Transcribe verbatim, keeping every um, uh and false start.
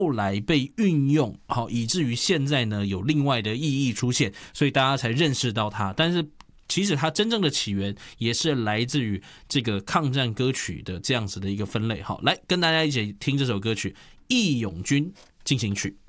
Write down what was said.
后来被运用，好，以至于现在呢有另外的意义出现，所以大家才认识到它。但是其实它真正的起源也是来自于这个抗战歌曲的这样子的一个分类。好，来跟大家一起听这首歌曲《义勇军进行曲》。